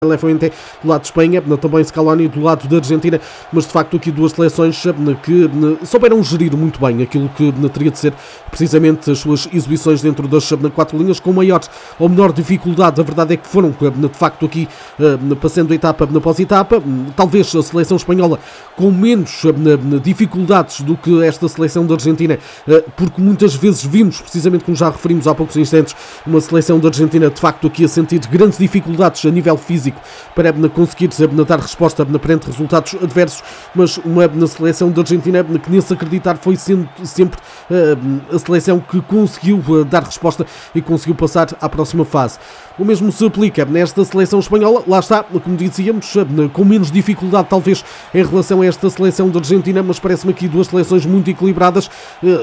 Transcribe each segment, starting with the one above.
Fuente do lado de Espanha, também Scaloni do lado da Argentina, mas de facto aqui duas seleções que souberam gerir muito bem aquilo que teria de ser precisamente as suas exibições dentro das quatro linhas, com maior ou menor dificuldade. A verdade é que foram de facto aqui passando etapa após etapa, talvez a seleção espanhola com menos dificuldades do que esta seleção da Argentina, porque muitas vezes vimos, precisamente como já referimos há poucos instantes, uma seleção da Argentina de facto aqui a sentir grandes dificuldades a nível físico para conseguir dar resposta perante resultados adversos, mas uma seleção da Argentina que nesse acreditar foi sempre a seleção que conseguiu dar resposta e conseguiu passar à próxima fase. O mesmo se aplica nesta seleção espanhola, lá está, como dizíamos, com menos dificuldade talvez em relação a esta seleção da Argentina, mas parece-me aqui duas seleções muito equilibradas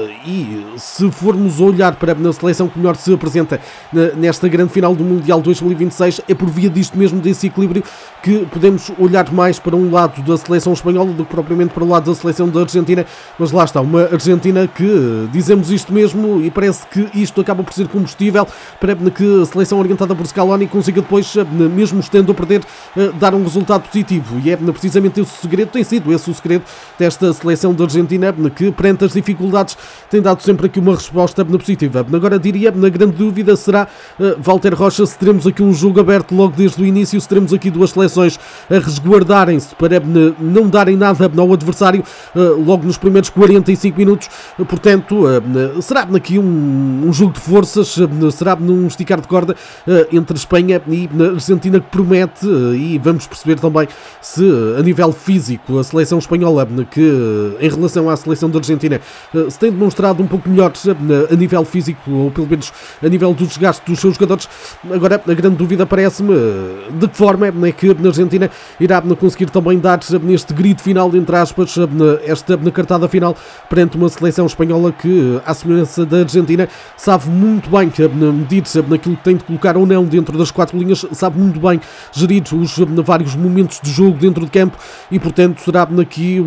e se formos olhar para a seleção que melhor se apresenta nesta grande final do Mundial 2026, é por via disto mesmo, desse equilíbrio, que podemos olhar mais para um lado da seleção espanhola do que propriamente para o lado da seleção da Argentina, mas lá está, uma Argentina que, dizemos isto mesmo, e parece que isto acaba por ser combustível para que a seleção orientada por Scaloni consiga depois, mesmo estando a perder, dar um resultado positivo, e é precisamente esse o segredo, tem sido esse o segredo desta seleção da Argentina, que perante as dificuldades tem dado sempre aqui uma resposta positiva. Agora diria, na grande dúvida será, Walter Rocha, se teremos aqui um jogo aberto logo desde o início, se teremos aqui duas seleções a resguardarem-se para não darem nada ao adversário logo nos primeiros 45 minutos, portanto será aqui um jogo de forças, será num esticar de corda entre Espanha e Argentina, que promete, e vamos perceber também se a nível físico a seleção espanhola, que em relação à seleção da Argentina se tem demonstrado um pouco melhor a nível físico, ou pelo menos a nível do desgaste dos seus jogadores. Agora a grande dúvida parece-me de que forma é que a Argentina irá conseguir também dar neste grito final, entre aspas, esta cartada final perante uma seleção espanhola que, à semelhança da Argentina, sabe muito bem medir naquilo que tem de colocar ou não dentro das quatro linhas, sabe muito bem gerir os vários momentos de jogo dentro de campo e, portanto, será aqui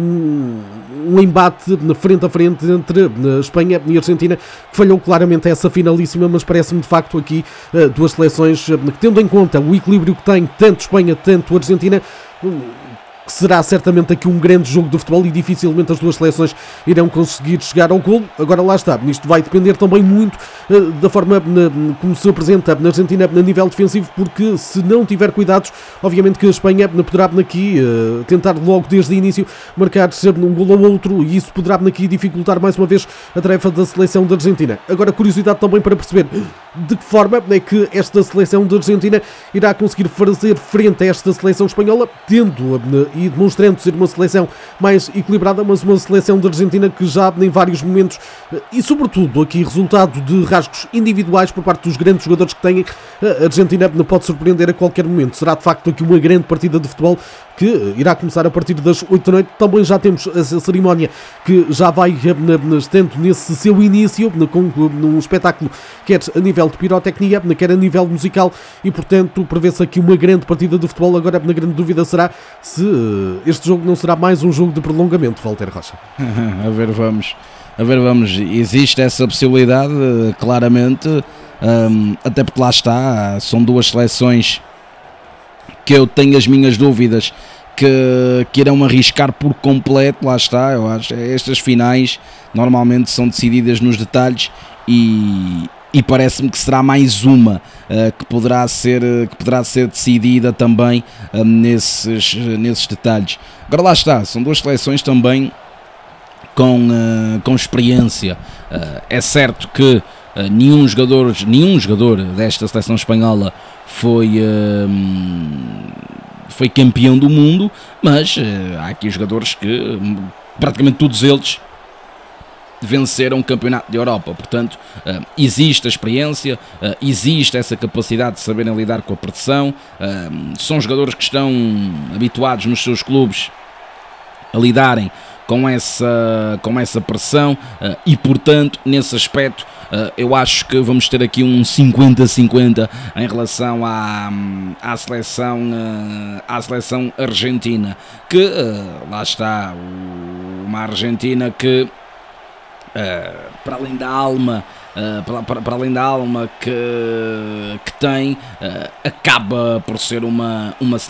um embate frente a frente entre a Espanha e a Argentina, que falhou claramente essa finalíssima, mas parece-me de facto aqui duas seleções que, tendo em conta o equilíbrio que tem tanto Espanha, tanto Argentina, que será certamente aqui um grande jogo de futebol e dificilmente as duas seleções irão conseguir chegar ao golo. Agora lá está, isto vai depender também muito da forma como se apresenta na Argentina a nível defensivo, porque se não tiver cuidados, obviamente que a Espanha poderá aqui tentar logo desde o início marcar um golo ou outro, e isso poderá aqui dificultar mais uma vez a tarefa da seleção da Argentina. Agora, curiosidade também para perceber de que forma é que esta seleção da Argentina irá conseguir fazer frente a esta seleção espanhola, tendo e demonstrando ser uma seleção mais equilibrada, mas uma seleção da Argentina que já em vários momentos, e sobretudo aqui resultado de rasgos individuais por parte dos grandes jogadores que têm, a Argentina pode surpreender a qualquer momento. Será de facto aqui uma grande partida de futebol que irá começar a partir das 8 da noite. Também já temos a cerimónia que já vai estando nesse seu início, com um espetáculo quer a nível de pirotecnia, quer a nível musical, e portanto prevê-se aqui uma grande partida de futebol. Agora a grande dúvida será se este jogo não será mais um jogo de prolongamento, Walter Rocha. A ver, vamos. Existe essa possibilidade, claramente, até porque lá está, são duas seleções que eu tenho as minhas dúvidas que irão arriscar por completo. Lá está, eu acho, estas finais normalmente são decididas nos detalhes e parece-me que será mais uma que poderá ser decidida também nesses detalhes. Agora lá está, são duas seleções também com experiência. É certo que nenhum jogador desta seleção espanhola foi campeão do mundo, mas há aqui jogadores que praticamente todos eles venceram o campeonato da Europa, portanto existe a experiência, existe essa capacidade de saberem lidar com a pressão, são jogadores que estão habituados nos seus clubes a lidarem com essa pressão e, portanto, nesse aspecto eu acho que vamos ter aqui um 50-50 em relação à seleção argentina, que lá está, uma Argentina que para além da alma para além da alma que tem, acaba por ser uma